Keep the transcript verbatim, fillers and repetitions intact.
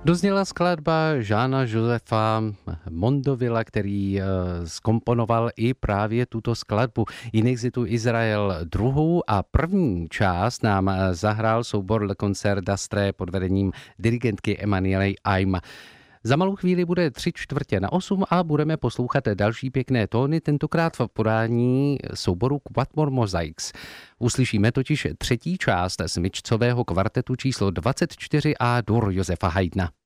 Dozněla skladba Jeana Josefa Mondovilla, který zkomponoval i právě tuto skladbu Inexitu Izrael. Druhou a první část nám zahrál soubor Le Concert d'Astre pod vedením dirigentky Emanuely Aim. Za malou chvíli bude tři čtvrtě na osm a budeme poslouchat další pěkné tóny, tentokrát v podání souboru Quatuor Mosaics. Uslyšíme totiž třetí část smyčcového kvartetu číslo dvacet čtyři A dur Josefa Haydna.